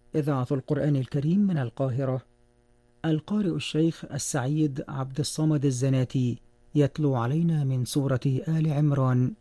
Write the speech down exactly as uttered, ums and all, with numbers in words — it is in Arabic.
إذاعة القرآن الكريم من القاهرة. القارئ الشيخ السعيد عبد الصمد الزناتي يتلو علينا من سورة آل عمران.